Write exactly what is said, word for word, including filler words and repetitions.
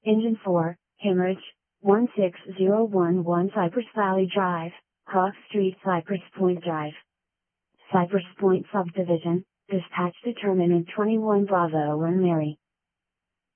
Engine four, Hemorrhage, one six zero one one Cypress Valley Drive, Cross Street, Cypress Point Drive. Cypress Point Subdivision, dispatch determinant twenty-one Bravo one Mary.